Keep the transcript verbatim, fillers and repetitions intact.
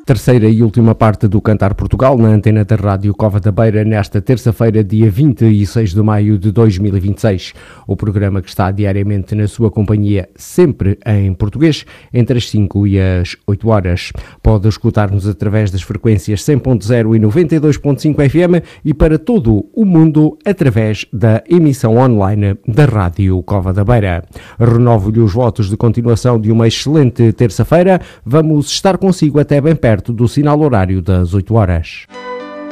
Terceira e última parte do Cantar Portugal na antena da Rádio Cova da Beira nesta terça-feira, dia vinte e seis de maio de dois mil e vinte e seis. O programa que está diariamente na sua companhia, sempre em português, entre as cinco e as oito horas. Pode escutar-nos através das frequências cem ponto zero e noventa e dois ponto cinco F M e para todo o mundo através da emissão online da Rádio Cova da Beira. Renovo-lhe os votos de continuação de uma excelente terça-feira. Vamos estar consigo até bem perto do sinal horário das oito horas.